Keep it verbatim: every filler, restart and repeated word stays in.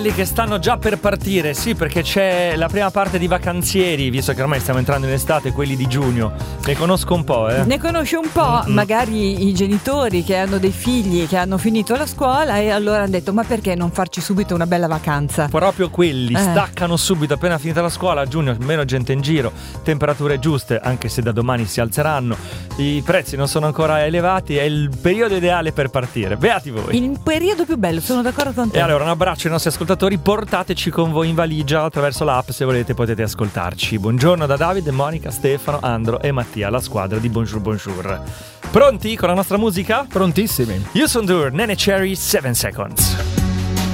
quelli che stanno già per partire, sì, perché c'è la prima parte di vacanzieri, visto che ormai stiamo entrando in estate, quelli di giugno. Ne conosco un po', eh. Ne conosci un po', Mm-mm. magari i genitori che hanno dei figli che hanno finito la scuola e allora hanno detto: ma perché non farci subito una bella vacanza? Proprio quelli Eh. staccano subito appena finita la scuola. A giugno meno gente in giro, temperature giuste, anche se da domani si alzeranno, i prezzi non sono ancora elevati, è il periodo ideale per partire. Beati voi. Il periodo più bello, sono d'accordo con te. E allora un abbraccio ai nostri ascoltatori, portateci con voi in valigia attraverso l'app, se volete potete ascoltarci. Buongiorno da Davide, Monica, Stefano, Andro e Mattia, la squadra di Bonjour Bonjour. Pronti con la nostra musica? Prontissimi. Io sono Dur, Nene Cherry, seven seconds.